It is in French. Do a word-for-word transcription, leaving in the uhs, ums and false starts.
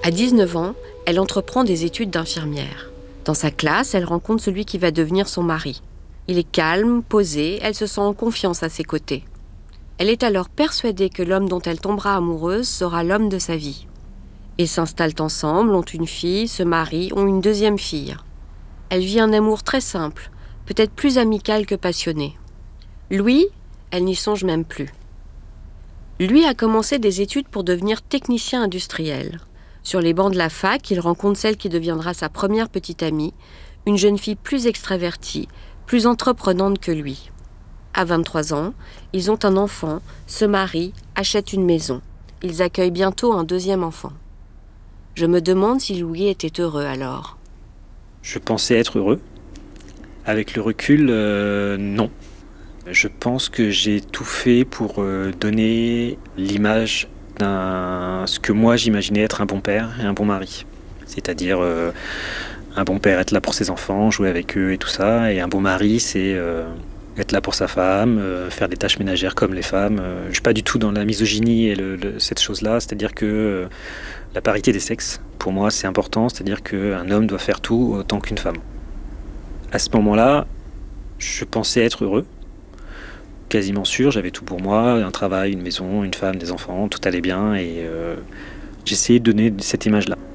À dix-neuf ans, elle entreprend des études d'infirmière. Dans sa classe, elle rencontre celui qui va devenir son mari. Il est calme, posé, elle se sent en confiance à ses côtés. Elle est alors persuadée que l'homme dont elle tombera amoureuse sera l'homme de sa vie. Ils s'installent ensemble, ont une fille, se marient, ont une deuxième fille. Elle vit un amour très simple, peut-être plus amical que passionné. Louis, elle n'y songe même plus. Lui a commencé des études pour devenir technicien industriel. Sur les bancs de la fac, il rencontre celle qui deviendra sa première petite amie, une jeune fille plus extravertie, plus entreprenante que lui. À vingt-trois ans, ils ont un enfant, se marient, achètent une maison. Ils accueillent bientôt un deuxième enfant. Je me demande si Louis était heureux alors. Je pensais être heureux. Avec le recul, euh, non. Je pense que j'ai tout fait pour euh, donner l'image d'un ce que moi j'imaginais être un bon père et un bon mari. C'est-à-dire euh, un bon père être là pour ses enfants, jouer avec eux et tout ça, et un bon mari c'est euh, être là pour sa femme, euh, faire des tâches ménagères comme les femmes. Euh, je suis pas du tout dans la misogynie et le, le, cette chose-là, c'est-à-dire que euh, la parité des sexes, pour moi c'est important, c'est-à-dire qu'un homme doit faire tout autant qu'une femme. À ce moment-là, je pensais être heureux. Quasiment sûr, j'avais tout pour moi, un travail, une maison, une femme, des enfants, tout allait bien et euh, j'essayais de donner cette image-là.